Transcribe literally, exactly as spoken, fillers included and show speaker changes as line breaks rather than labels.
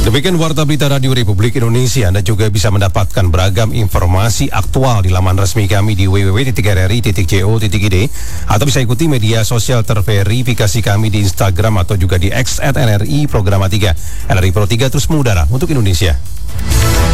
Demikian Warta Berita Radio Republik Indonesia. Anda juga bisa mendapatkan beragam informasi aktual di laman resmi kami di w w w titik r r i titik co titik i d atau bisa ikuti media sosial terverifikasi kami di Instagram atau juga di X at N R I Programa tiga. N R I Pro tiga terus mengudara untuk Indonesia.